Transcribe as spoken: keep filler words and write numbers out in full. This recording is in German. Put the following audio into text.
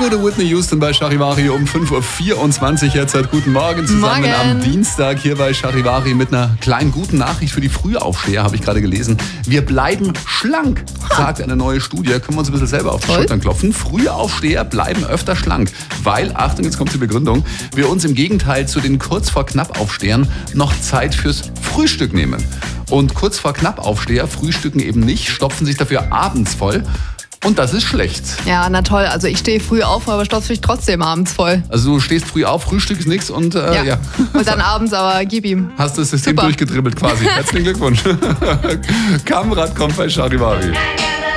gute Whitney Houston bei Charivari um fünf Uhr vierundzwanzig jetzt. Guten Morgen zusammen Morgen. am Dienstag hier bei Charivari mit einer kleinen guten Nachricht für die Frühaufsteher, habe ich gerade gelesen. Wir bleiben schlank, sagt eine neue Studie. Können wir uns ein bisschen selber auf die Toll. Schultern klopfen. Frühaufsteher bleiben öfter schlank, weil, Achtung, jetzt kommt die Begründung, wir uns im Gegenteil zu den kurz vor knapp Aufstehern noch Zeit fürs Frühstück nehmen. Und kurz vor knapp Aufsteher frühstücken eben nicht, stopfen sich dafür abends voll. Und das ist schlecht. Ja, na toll. Also ich stehe früh auf, aber stopfe mich trotzdem abends voll. Also du stehst früh auf, Frühstück ist nichts und äh, ja. Ja. Und dann abends aber gib ihm. Hast das System Super. durchgedribbelt quasi. Herzlichen Glückwunsch. Kamrat kommt bei Charivari.